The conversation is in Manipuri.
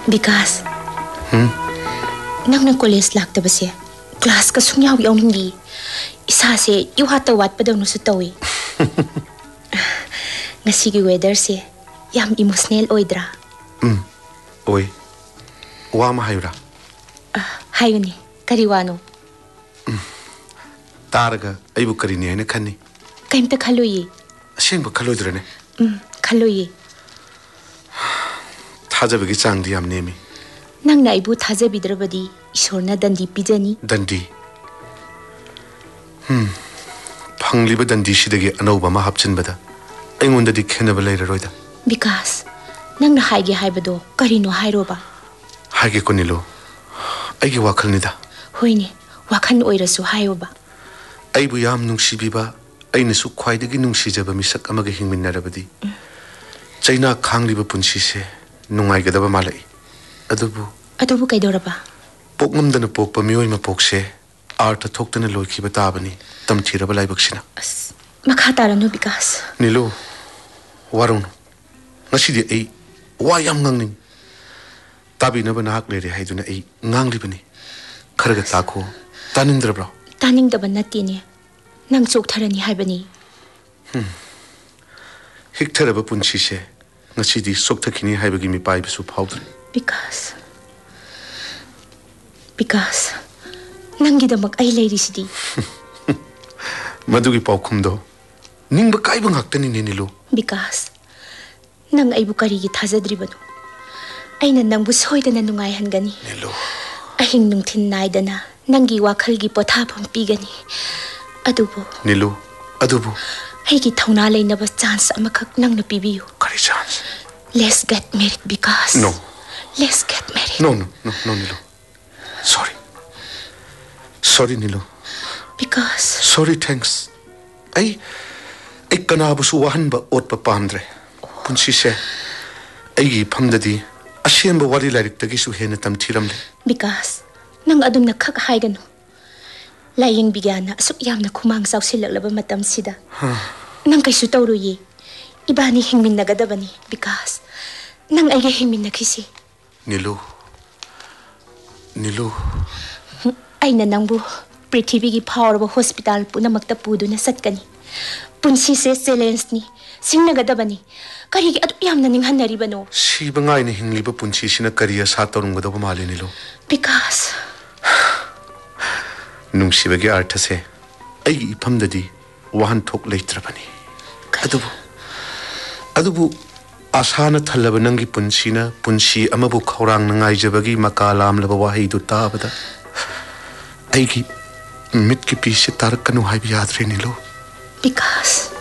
Vikas. Nang college laktabase. Class ka sungyaw yawning isa se iwata watpadaw no su tawi. Ngasigi weather se yam emotional oidra. Oi. Wa ma hayura. Hayuni kariwano. Taraga aibu karini haina khani. Kaimta khaloyi. Asengba khaloidrane. Khaloyi. Thajabagi changdi yam nemi. Nang na ibu thajabidrabadi isorna dandi pijani. Dandi. Pangliba dandi sidagi anauba ma hapchinbada. Aingondadi khenaba leiraroida. Vikas, nang na haige haibado karino hairoba. Haige ko nilo. Aigi wakhalnida. Hoine, wakhan oirasu hayoba. Aibu yam nungsibiba ainasu khwaidagi nungsijaba misak amaga hingminnarabadi. Chaina khangliba punsise nungaigadaba malai. Adubu kaidoraba. Pokngamdana pokpa mioi ma pokse artha thoktana loikhiba tabani tamthiraba laibaksina. Makha taranu Vikas. Nilo warun ngasidi ai wa yam ngangning tabinaba nahak lere haiduna ai nganglibani kharaga takho tanindrabra taningdaba natine nang choktharani haibani. Hiktaraba punsise ngasidi sokthakini haibagi mi paibisu phawdre. Vikas, nangidamak ay leirisidi. Madugi paukhumdo ningba kaiba ngaktani nilo. Vikas, nang aibu karigi thajadribano. Aina nangbu soidana nungayhangani. Nilo. Ahing nungthin naidana nangi wakhalgi pothapam pigani. Adubu. Nilo, adubu. Aigi thauna leinaba chance amakak nangna pibiyu. Kari chance? Let's get married, Vikas. No. Let's get married. No, Nilo. Sorry, Nilo. Vikas. Sorry, thanks. Ay kanabu suwahan ba otpa pamdre. Punsi se ay pamdadi asyan ba wali larik tagi su hena tamthiramle. Vikas, nang adum na kakahaygano. Laying bigana asuk yam na kumang saw silaglaba matam sida. Nang kay sutawro ye. Ibani hingmin nagadabani, Vikas. Nang ay hingmin nagisi. Nilo. Ay nanangbu prithibigi power ba hospital puna magtapudo na satkani. Punsi se silence ni singnagadabani. Karigi adu yam na ninghan naribano. Si bangay ni hingliba punsi sina kariya sa tarunggadaba mali nilo. Vikas. Nung sibagi artha se ay ipamdadi wahan thok leitrabani. Adubu asana thalaba nangi punsina punsi amabu khawrang nangaijabagi makalam laba wahidu tabada. Aigi mitki pisi tarakanu haibi yadre nilo. Vikas.